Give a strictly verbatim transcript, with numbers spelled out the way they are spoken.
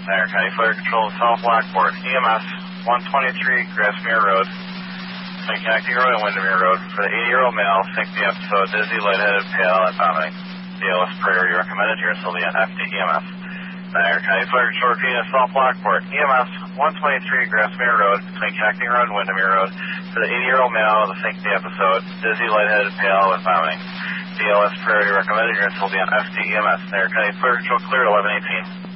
Niagara County Fire Control, South Lockport. E M S one twenty-three Grassmere Road, between Connecting Road and Windermere Road, for the eighty-year-old male, synced the episode, dizzy, lightheaded, pale, and vomiting. D L S priority recommended. Here until the end. F D E M S. Niagara County Fire Control, repeating at South Lockport. E M S one twenty-three Grassmere Road, between Connecting Road and Windermere Road, for the eighty-year-old male, the synced the episode, dizzy, lightheaded, pale, and vomiting. D L S priority recommended. Here until the end. F D E M S. Niagara County Fire Control clear at eleven eighteen.